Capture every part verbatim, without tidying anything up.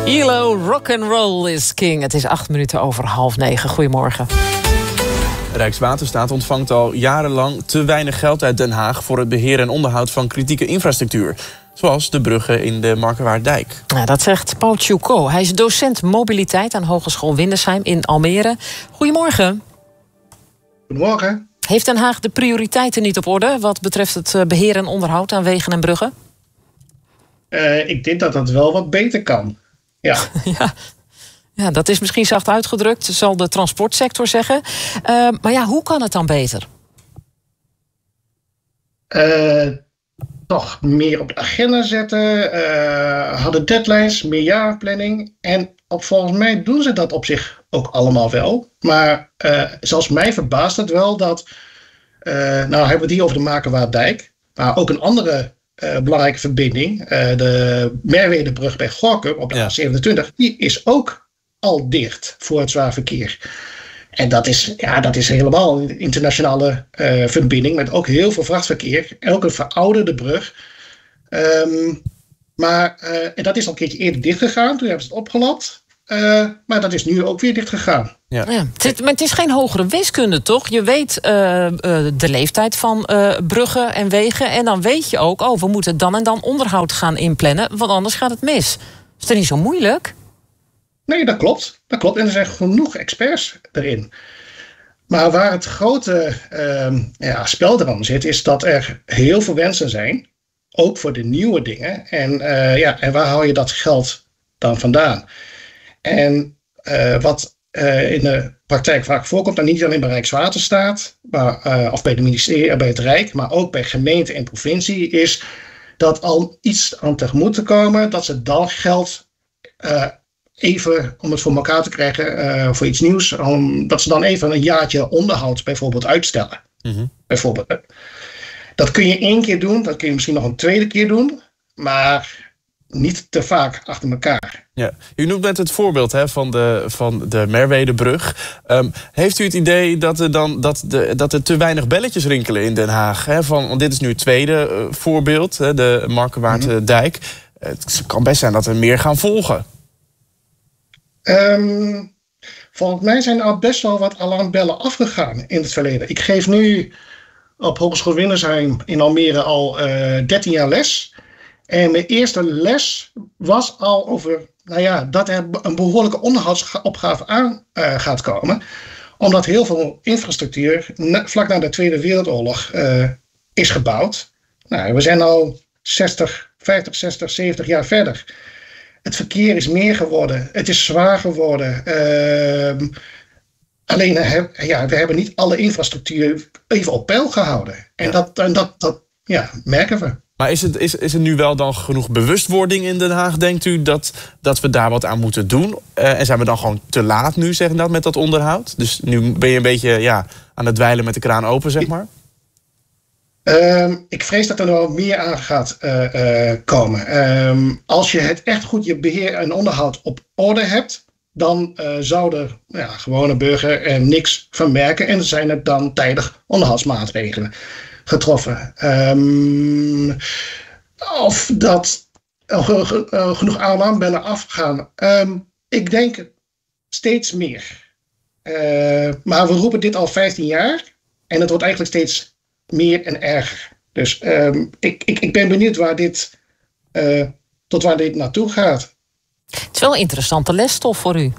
E L O, rock'n'roll is king. Het is acht minuten over half negen. Goedemorgen. Rijkswaterstaat ontvangt al jarenlang te weinig geld uit Den Haag voor het beheer en onderhoud van kritieke infrastructuur. Zoals de bruggen in de Markerwaarddijk. Ja, dat zegt Paul Tjouko. Hij is docent mobiliteit aan Hogeschool Windesheim in Almere. Goedemorgen. Goedemorgen. Heeft Den Haag de prioriteiten niet op orde wat betreft het beheer en onderhoud aan wegen en bruggen? Uh, ik denk dat dat wel wat beter kan. Ja. ja. Ja, dat is misschien zacht uitgedrukt, zal de transportsector zeggen. Uh, maar ja, hoe kan het dan beter? Uh, toch meer op de agenda zetten. Uh, hadden deadlines, meerjarenplanning. En op, volgens mij doen ze dat op zich ook allemaal wel. Maar uh, zelfs mij verbaast het wel dat... Uh, nou hebben we het hier over de Markerwaarddijk. Maar ook een andere uh, belangrijke verbinding. Uh, de Merwedebrug bij Gorinchem op de ja. A zevenentwintig. Die is ook al dicht voor het zwaar verkeer. En dat is, ja, dat is helemaal een internationale uh, verbinding met ook heel veel vrachtverkeer. En ook een verouderde brug. Um, maar uh, en dat is al een keertje eerder dichtgegaan. Toen hebben ze het opgelapt. Uh, maar dat is nu ook weer dichtgegaan. Ja. Ja, het is, maar het is geen hogere wiskunde, toch? Je weet uh, uh, de leeftijd van uh, bruggen en wegen. En dan weet je ook, oh, we moeten dan en dan onderhoud gaan inplannen. Want anders gaat het mis. Is dat niet zo moeilijk? Nee, dat klopt. Dat klopt. En er zijn genoeg experts erin. Maar waar het grote uh, ja, spel eraan zit, is dat er heel veel wensen zijn. Ook voor de nieuwe dingen. En, uh, ja, en waar haal je dat geld dan vandaan? En uh, wat uh, in de praktijk vaak voorkomt, en niet alleen bij Rijkswaterstaat, maar, uh, of bij de ministerie, bij het Rijk, maar ook bij gemeente en provincie, is dat al iets aan tegemoet te komen, dat ze dan geld uh, even, om het voor elkaar te krijgen, uh, voor iets nieuws, om, dat ze dan even een jaartje onderhoud bijvoorbeeld uitstellen. Mm-hmm. Bijvoorbeeld. Dat kun je één keer doen, dat kun je misschien nog een tweede keer doen, maar niet te vaak achter elkaar. Ja. U noemt net het voorbeeld hè, van de, van de Merwedebrug. Um, heeft u het idee dat er, dan, dat, de, dat er te weinig belletjes rinkelen in Den Haag? Hè? Van, want dit is nu het tweede uh, voorbeeld, hè, de Markerwaarddijk. Mm-hmm. Het kan best zijn dat er meer gaan volgen. Um, volgens mij zijn er al best wel wat alarmbellen afgegaan in het verleden. Ik geef nu op Hogeschool Windesheim in Almere al uh, dertien jaar les. En mijn eerste les was al over, nou ja, dat er een behoorlijke onderhoudsopgave aan uh, gaat komen. Omdat heel veel infrastructuur na, vlak na de Tweede Wereldoorlog uh, is gebouwd. Nou, we zijn al zestig, vijftig, zestig, zeventig jaar verder. Het verkeer is meer geworden. Het is zwaar geworden. Uh, alleen, uh, ja, we hebben niet alle infrastructuur even op peil gehouden. En, ja. dat, en dat, dat ja, merken we. Maar is, het, is, is er nu wel dan genoeg bewustwording in Den Haag, denkt u, dat, dat we daar wat aan moeten doen? Uh, en zijn we dan gewoon te laat nu, zeg dat, met dat onderhoud? Dus nu ben je een beetje ja, aan het dweilen met de kraan open, zeg maar? Uh, ik vrees dat er nog meer aan gaat uh, uh, komen. Uh, als je het echt goed je beheer en onderhoud op orde hebt, dan uh, zou de ja, gewone burger er niks van merken. En zijn er dan tijdig onderhoudsmaatregelen getroffen. Um, of dat uh, uh, genoeg alarmbellen afgaan. Um, ik denk steeds meer. Uh, maar we roepen dit al vijftien jaar. En het wordt eigenlijk steeds meer en erger. Dus um, ik, ik, ik ben benieuwd waar dit, uh, tot waar dit naartoe gaat. Het is wel een interessante lesstof voor u.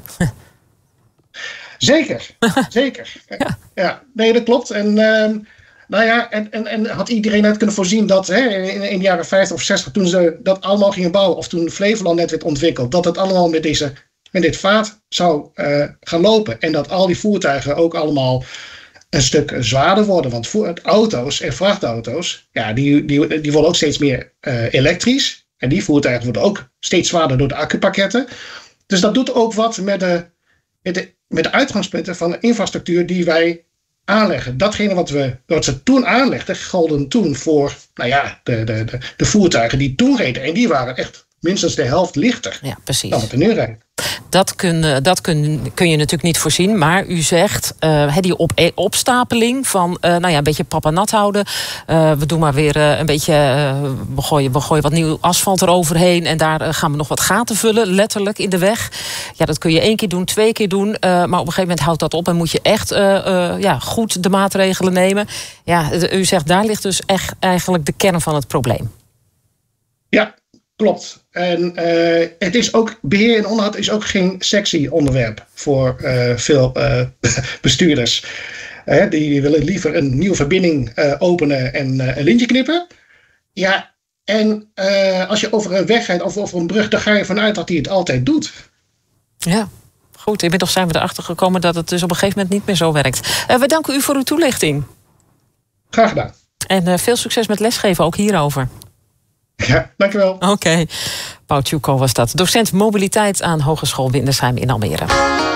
Zeker, zeker. Ja. Ja, nee, dat klopt. En, um, nou ja, en, en, en had iedereen het kunnen voorzien dat hè, in, in de jaren vijftig of zestig, toen ze dat allemaal gingen bouwen, of toen Flevoland net werd ontwikkeld, dat het allemaal met, deze, met dit vaart zou uh, gaan lopen. En dat al die voertuigen ook allemaal een stuk zwaarder worden. Want voor, auto's en vrachtauto's, ja, die, die, die worden ook steeds meer uh, elektrisch. En die voertuigen worden ook steeds zwaarder door de accupakketten. Dus dat doet ook wat met de, met de, met de uitgangspunten van de infrastructuur die wij aanleggen. Datgene wat, we, wat ze toen aanlegden, golden toen voor nou ja, de, de, de, de voertuigen die toen reden. En die waren echt minstens de helft lichter Ja, precies. dan wat er nu rijdt. Dat, kun, dat kun, kun je natuurlijk niet voorzien. Maar u zegt, uh, die op, opstapeling van uh, nou ja, een beetje papa nat houden. Uh, we doen maar weer uh, een beetje, uh, we, gooien, we gooien wat nieuw asfalt eroverheen. En daar uh, gaan we nog wat gaten vullen, letterlijk in de weg. Ja, dat kun je één keer doen, twee keer doen. Uh, maar op een gegeven moment houdt dat op en moet je echt uh, uh, ja, goed de maatregelen nemen. Ja, u zegt, daar ligt dus echt eigenlijk de kern van het probleem. Ja, klopt. En uh, het is ook, beheer en onderhoud is ook geen sexy onderwerp voor uh, veel uh, bestuurders. Uh, die willen liever een nieuwe verbinding uh, openen en uh, een lintje knippen. Ja, en uh, als je over een weg rijdt of over een brug, dan ga je vanuit dat hij het altijd doet. Ja, goed. Inmiddels zijn we erachter gekomen dat het dus op een gegeven moment niet meer zo werkt. Uh, we danken u voor uw toelichting. Graag gedaan. En uh, veel succes met lesgeven, ook hierover. Ja, dankjewel. Oké. Okay. Paul Tjuko was dat. Docent mobiliteit aan Hogeschool Windersheim in Almere.